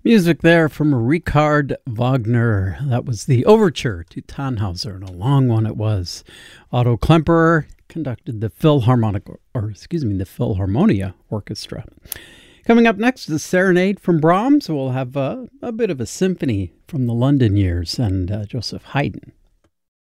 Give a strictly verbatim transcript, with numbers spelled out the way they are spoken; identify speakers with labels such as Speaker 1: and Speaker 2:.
Speaker 1: Music there from Richard Wagner. That was the overture to Tannhauser, and a long one it was. Otto Klemperer conducted the Philharmonic, or excuse me, the Philharmonia Orchestra. Coming up next is a serenade from Brahms. We'll have uh, a bit of a symphony from the London years and uh, Joseph Haydn.